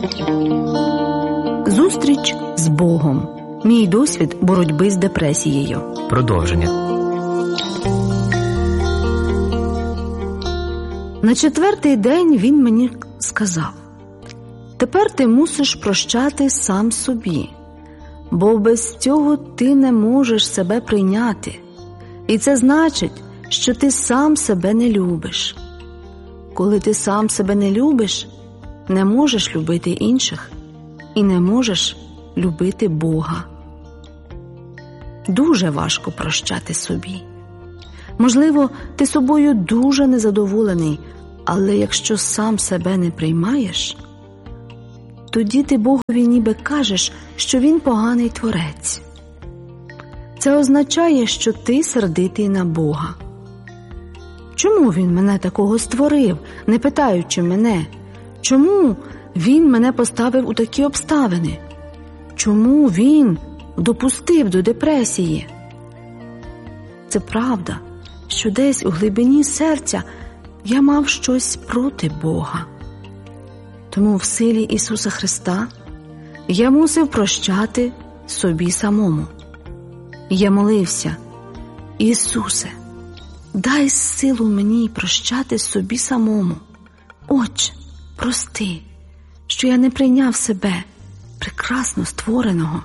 Зустріч з Богом. Мій досвід боротьби з депресією. Продовження. На 4-й день він мені сказав: «Тепер ти мусиш прощати сам собі, бо без цього ти не можеш себе прийняти. І це значить, що ти сам себе не любиш. Коли ти сам себе не любиш, не можеш любити інших і не можеш любити Бога». Дуже важко прощати собі. Можливо, ти собою дуже незадоволений, але якщо сам себе не приймаєш, тоді ти Богові ніби кажеш, що він поганий творець. Це означає, що ти сердитий на Бога. Чому він мене такого створив, не питаючи мене? Чому він мене поставив у такі обставини? Чому він допустив до депресії? Це правда, що десь у глибині серця я мав щось проти Бога. Тому в силі Ісуса Христа я мусив прощати собі самому. Я молився: «Ісусе, дай силу мені прощати собі самому. Отче, прости, що я не прийняв себе, прекрасно створеного».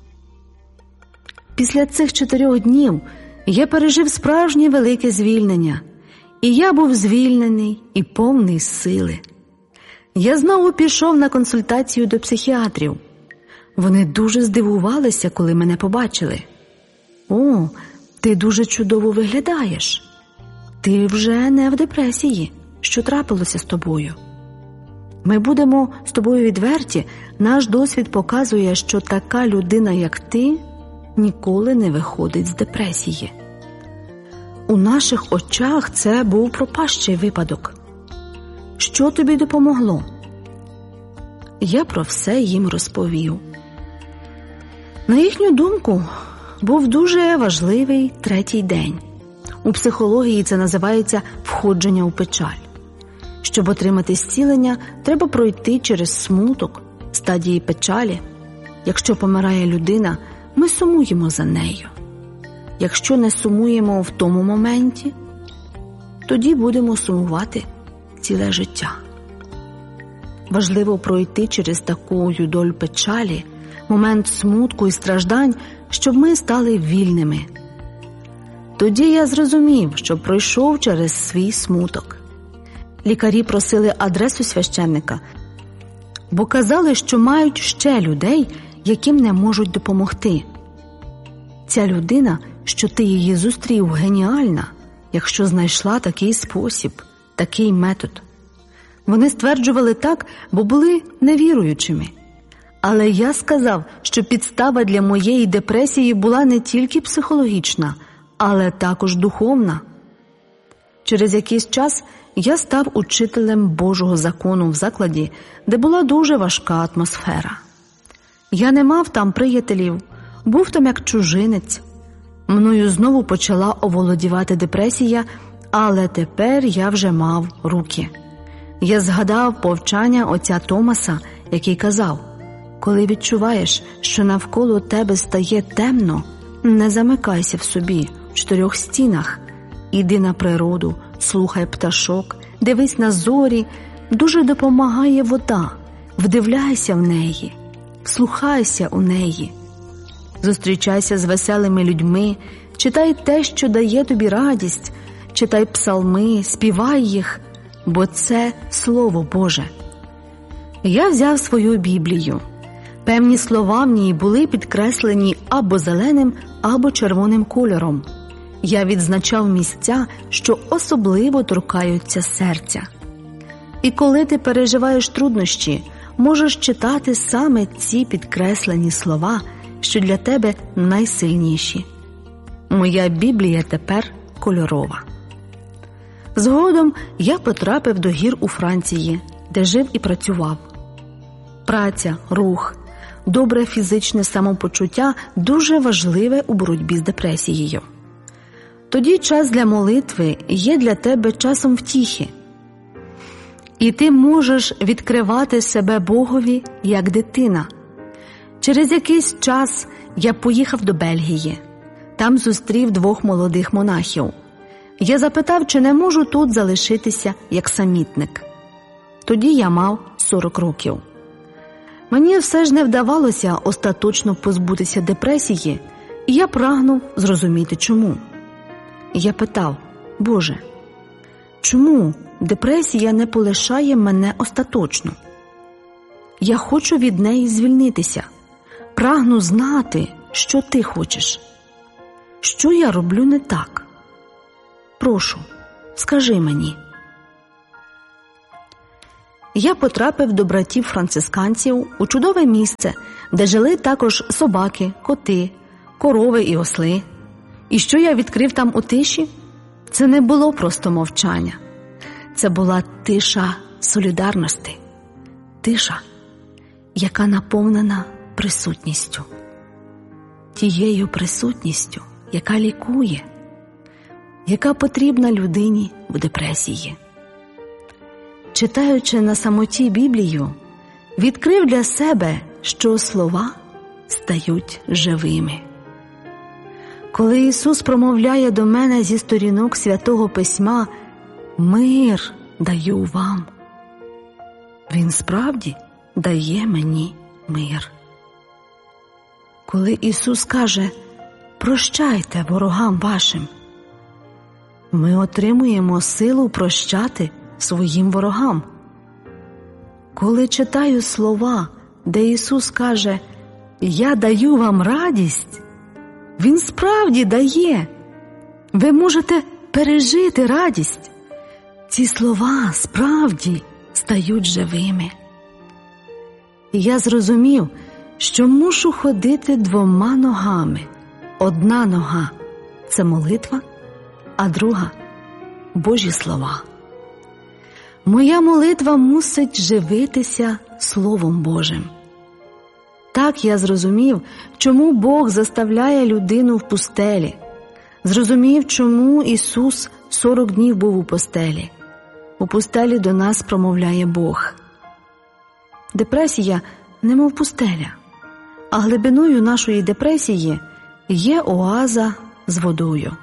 Після цих 4 днів я пережив справжнє велике звільнення. І я був звільнений і повний сили. Я знову пішов на консультацію до психіатрів. Вони дуже здивувалися, коли мене побачили. «О, ти дуже чудово виглядаєш. Ти вже не в депресії. Що трапилося з тобою?» Ми будемо з тобою відверті. Наш досвід показує, що така людина, як ти, ніколи не виходить з депресії. У наших очах це був пропащий випадок. Що тобі допомогло? Я про все їм розповів. На їхню думку, був дуже важливий 3-й день. У психології це називається входження у печаль. Щоб отримати зцілення, треба пройти через смуток, стадії печалі. Якщо помирає людина, ми сумуємо за нею. Якщо не сумуємо в тому моменті, тоді будемо сумувати ціле життя. Важливо пройти через таку юдоль печалі, момент смутку і страждань, щоб ми стали вільними. Тоді я зрозумів, що пройшов через свій смуток. Лікарі просили адресу священника, бо казали, що мають ще людей, яким не можуть допомогти. Ця людина, що ти її зустрів, геніальна, якщо знайшла такий спосіб, такий метод. Вони стверджували так, бо були невіруючими. Але я сказав, що підстава для моєї депресії була не тільки психологічна, але також духовна. Через якийсь час я став учителем Божого закону в закладі, де була дуже важка атмосфера. Я не мав там приятелів, був там як чужинець. Мною знову почала оволодівати депресія, але тепер я вже мав руки. Я згадав повчання отця Томаса, який казав: «Коли відчуваєш, що навколо тебе стає темно, не замикайся в собі, в 4 стінах. Іди на природу, слухай пташок, дивись на зорі. Дуже допомагає вода. Вдивляйся в неї, вслухайся у неї. Зустрічайся з веселими людьми, читай те, що дає тобі радість, читай псалми, співай їх, бо це Слово Боже». Я взяв свою Біблію. Певні слова в ній були підкреслені або зеленим, або червоним кольором. Я відзначав місця, що особливо торкаються серця. І коли ти переживаєш труднощі, можеш читати саме ці підкреслені слова, що для тебе найсильніші. Моя Біблія тепер кольорова. Згодом я потрапив до гір у Франції, де жив і працював. Праця, рух, добре фізичне самопочуття дуже важливе у боротьбі з депресією. Тоді час для молитви є для тебе часом втіхи. І ти можеш відкривати себе Богові як дитина. Через якийсь час я поїхав до Бельгії. Там зустрів 2 молодих монахів. Я запитав, чи не можу тут залишитися як самітник. Тоді я мав 40 років. Мені все ж не вдавалося остаточно позбутися депресії, і я прагнув зрозуміти, чому. Я питав: Боже, чому депресія не полишає мене остаточно? Я хочу від неї звільнитися. Прагну знати, що ти хочеш. Що я роблю не так? Прошу, скажи мені. Я потрапив до братів-францисканців у чудове місце, де жили також собаки, коти, корови і осли. І що я відкрив там у тиші? Це не було просто мовчання. Це була тиша солідарності. Тиша, яка наповнена присутністю. Тією присутністю, яка лікує, яка потрібна людині в депресії. Читаючи на самоті Біблію, відкрив для себе, що слова стають живими. Коли Ісус промовляє до мене зі сторінок Святого Письма: «Мир даю вам», Він справді дає мені мир. Коли Ісус каже: «Прощайте ворогам вашим», ми отримуємо силу прощати своїм ворогам. Коли читаю слова, де Ісус каже: «Я даю вам радість», Він справді дає. Ви можете пережити радість. Ці слова справді стають живими. І я зрозумів, що мушу ходити 2 ногами. Одна нога – це молитва, а друга – Божі слова. Моя молитва мусить живитися Словом Божим. Так я зрозумів, чому Бог заставляє людину в пустелі. Зрозумів, чому Ісус 40 днів був у пустелі. У пустелі до нас промовляє Бог. Депресія немов пустеля, а глибиною нашої депресії є оаза з водою.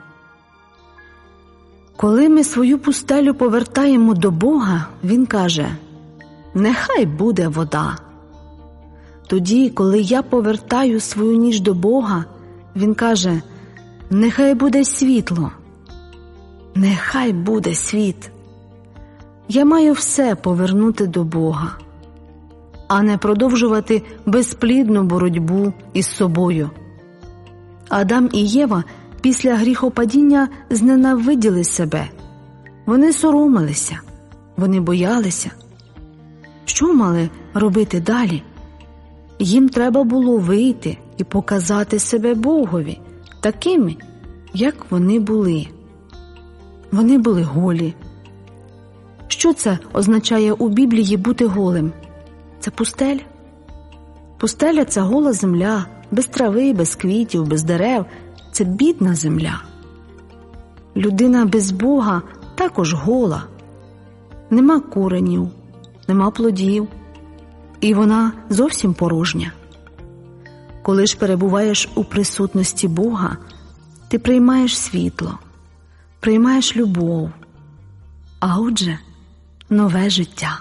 Коли ми свою пустелю повертаємо до Бога, Він каже: «Нехай буде вода». Тоді, коли я повертаю свою ніч до Бога, Він каже: «Нехай буде світло». Нехай буде світ. Я маю все повернути до Бога, а не продовжувати безплідну боротьбу із собою. Адам і Єва після гріхопадіння зненавиділи себе. Вони соромилися, вони боялися. Що мали робити далі? Їм треба було вийти і показати себе Богові, такими, як вони були. Вони були голі. Що це означає у Біблії бути голим? Це пустеля. Пустеля – це гола земля, без трави, без квітів, без дерев. Це бідна земля. Людина без Бога також гола. Нема коренів, нема плодів, і вона зовсім порожня. Коли ж перебуваєш у присутності Бога, ти приймаєш світло, приймаєш любов, а отже, нове життя.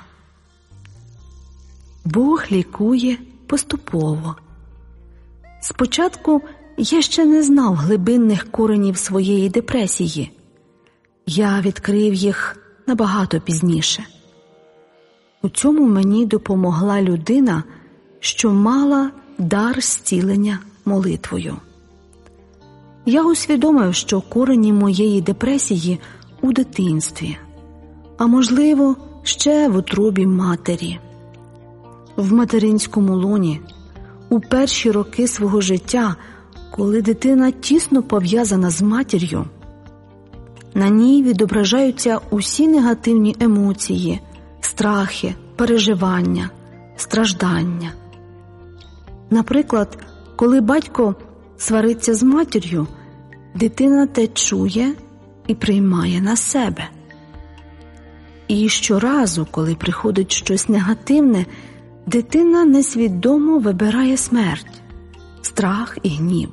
Бог лікує поступово. Спочатку я ще не знав глибинних коренів своєї депресії. Я відкрив їх набагато пізніше. У цьому мені допомогла людина, що мала дар зцілення молитвою. Я усвідомив, що корені моєї депресії у дитинстві, а можливо, ще в утробі матері. В материнському лоні, у перші роки свого життя, коли дитина тісно пов'язана з матір'ю, на ній відображаються усі негативні емоції, страхи, переживання, страждання. Наприклад, коли батько свариться з матір'ю, дитина те чує і приймає на себе. І щоразу, коли приходить щось негативне, дитина несвідомо вибирає смерть, страх і гнів.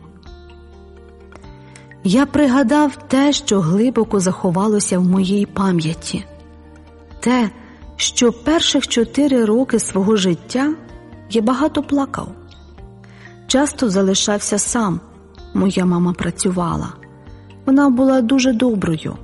Я пригадав те, що глибоко заховалося в моїй пам'яті. Те, що перших 4 роки свого життя я багато плакав. Часто залишався сам. Моя мама працювала. Вона була дуже доброю.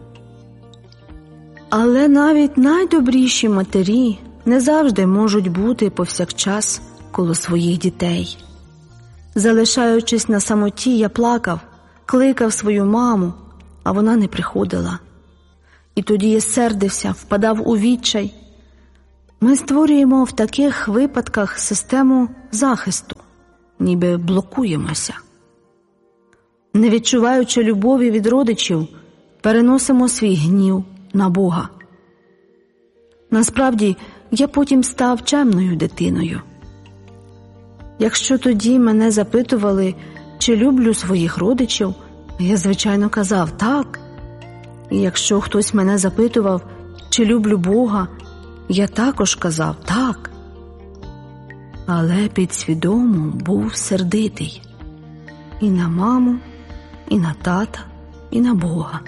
Але навіть найдобріші матері не завжди можуть бути повсякчас коло своїх дітей. Залишаючись на самоті, я плакав, кликав свою маму, а вона не приходила. І тоді я сердився, впадав у відчай. Ми створюємо в таких випадках систему захисту, ніби блокуємося. Не відчуваючи любові від родичів, переносимо свій гнів на Бога. Насправді, я потім став чемною дитиною. Якщо тоді мене запитували, чи люблю своїх родичів, я, звичайно, казав «так». І якщо хтось мене запитував, чи люблю Бога, я також казав «так». Але підсвідомо був сердитий і на маму, і на тата, і на Бога.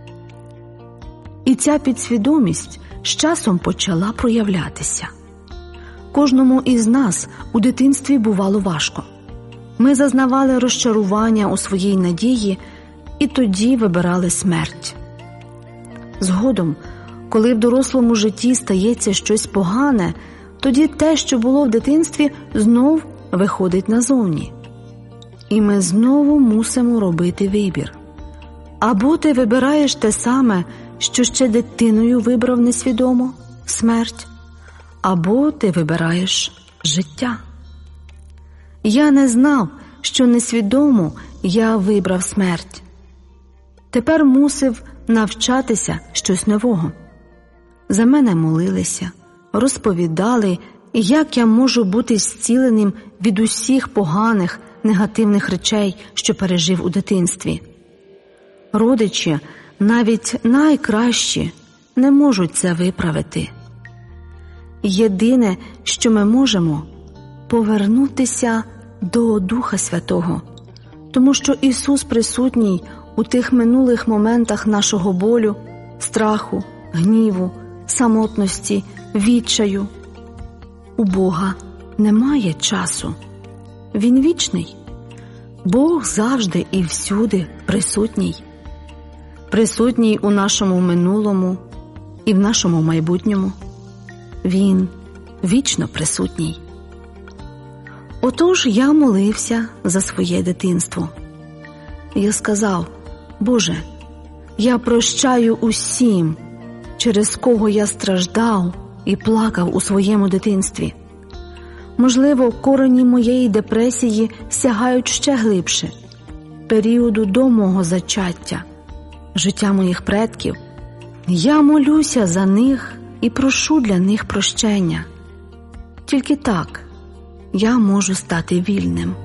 І ця підсвідомість з часом почала проявлятися. Кожному із нас у дитинстві бувало важко. Ми зазнавали розчарування у своїй надії і тоді вибирали смерть. Згодом, коли в дорослому житті стається щось погане, тоді те, що було в дитинстві, знов виходить назовні. І ми знову мусимо робити вибір. Або ти вибираєш те саме, що ще дитиною вибрав несвідомо – смерть, або ти вибираєш життя. Я не знав, що несвідомо я вибрав смерть. Тепер мусив навчатися щось нового. За мене молилися, розповідали, як я можу бути зціленим від усіх поганих, негативних речей, що пережив у дитинстві. Родичі, навіть найкращі, не можуть це виправити. Єдине, що ми можемо – повернутися до Духа Святого, тому що Ісус присутній у тих минулих моментах нашого болю, страху, гніву, самотності, відчаю. У Бога немає часу. Він вічний. Бог завжди і всюди присутній. Присутній у нашому минулому і в нашому майбутньому. Він вічно присутній. Отож я молився за своє дитинство. Я сказав: Боже, я прощаю усім, через кого я страждав і плакав у своєму дитинстві. Можливо, корені моєї депресії сягають ще глибше, періоду до мого зачаття, життя моїх предків. Я молюся за них і прошу для них прощення. Тільки так я можу стати вільним.